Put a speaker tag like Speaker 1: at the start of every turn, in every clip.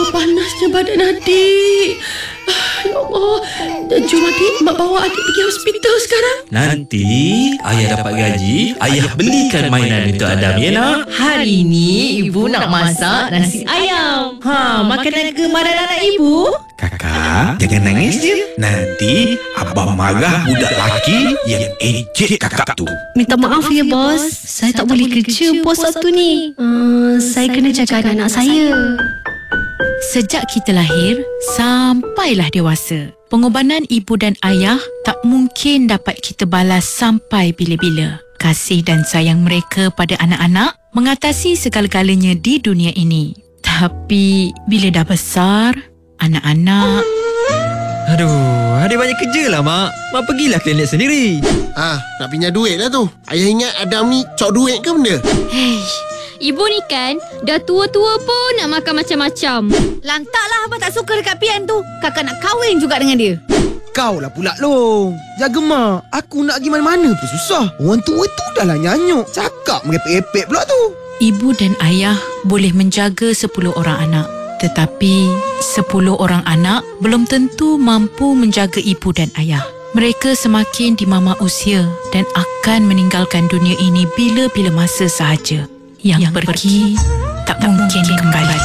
Speaker 1: Panasnya badan adik. Ya Allah. Jom adik, mak bawa adik pergi hospital sekarang.
Speaker 2: Nanti ayah dapat gaji, ayah belikan mainan untuk Adam, ya nak?
Speaker 3: Hari ni ibu nak masak nasi ayam. Makanan kegemaran anak ibu.
Speaker 4: Kakak, jangan nangis je. Nanti abang marah budak lelaki yang ejek kakak tu.
Speaker 5: Minta maaf ya bos, saya tak boleh kerja bos Sabtu ni. Saya kena jaga anak saya.
Speaker 6: Sejak kita lahir sampailah dewasa, pengorbanan ibu dan ayah tak mungkin dapat kita balas sampai bila-bila. Kasih dan sayang mereka pada anak-anak mengatasi segala-galanya di dunia ini. Tapi bila dah besar, anak-anak...
Speaker 7: Aduh, adik banyak kerja lah mak. Mak pergilah klinik sendiri.
Speaker 8: Nak pinjam duit lah tu. Ayah ingat Adam ni cok duit ke benda?
Speaker 9: Ibu ni kan dah tua-tua pun nak makan macam-macam.
Speaker 3: Lantaklah abang tak suka dekat Pian tu. Kakak nak kahwin juga dengan dia.
Speaker 10: Kau lah pula Long. Jaga mak. Aku nak pergi mana-mana pun susah. Orang tua tu dah lah nyanyuk. Cakap merepek-repek pula tu.
Speaker 6: Ibu dan ayah boleh menjaga 10 orang anak. Tetapi 10 orang anak belum tentu mampu menjaga ibu dan ayah. Mereka semakin dimama usia dan akan meninggalkan dunia ini bila-bila masa sahaja. Yang pergi tak mungkin kembali.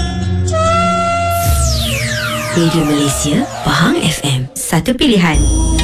Speaker 11: Radio Malaysia, Pahang FM, satu pilihan.